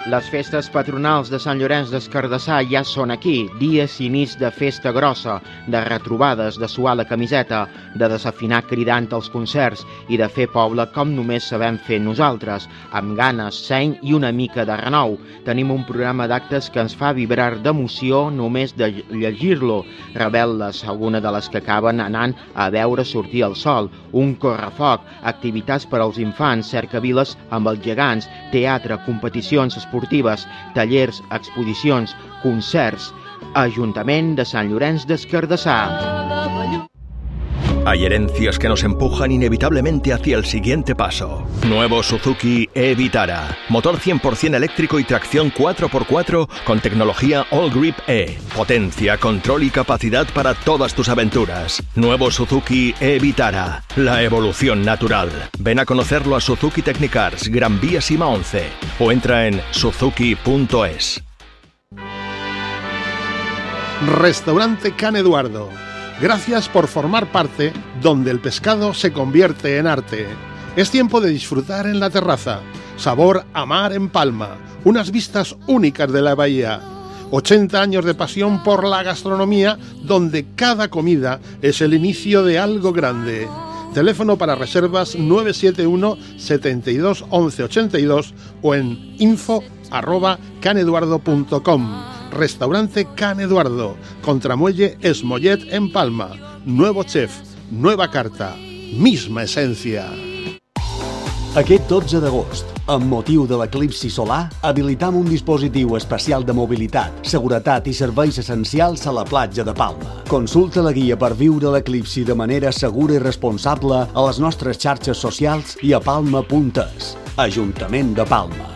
Les festes patronals de Sant Llorenç des Cardassar ja són aquí, dies i nits de festa grossa, de retrobades, de suar la camiseta, de desafinar cridant als concerts i de fer poble com només sabem fer nosaltres, amb ganes, seny i una mica de renou. Tenim un programa d'actes que ens fa vibrar d'emoció només de llegir-lo, rebel·les, alguna de les que acaben anant a veure sortir el sol, un correfoc, activitats per als infants, cercaviles amb els gegants, teatre, competicions esportives, tallers, exposicions, concerts. Ajuntament de Sant Llorenç des Cardassar. Hay herencias que nos empujan inevitablemente hacia el siguiente paso. Nuevo Suzuki e-Vitara. Motor 100% eléctrico y tracción 4x4 con tecnología All Grip E. Potencia, control y capacidad para todas tus aventuras. Nuevo Suzuki e-Vitara. La evolución natural. Ven a conocerlo a Suzuki Technicars, Gran Vía Sima 11. O entra en suzuki.es. Restaurante Can Eduardo. Gracias por formar parte donde el pescado se convierte en arte. Es tiempo de disfrutar en la terraza. Sabor a mar en Palma. Unas vistas únicas de la bahía. 80 años de pasión por la gastronomía, donde cada comida es el inicio de algo grande. Teléfono para reservas 971 72 11 82 o en info@caneduardo.com. Restaurante Can Eduardo, Contramuelle Esmollet en Palma. Nuevo chef, nueva carta, misma essència. Aquest 12 d'agost, amb motiu de l'eclipsi solar, habilitam un dispositiu especial de mobilitat, seguretat i serveis essencials a la platja de Palma. Consulta la guia per viure l'eclipsi de manera segura i responsable a les nostres xarxes socials i a palma.es. Ajuntament de Palma.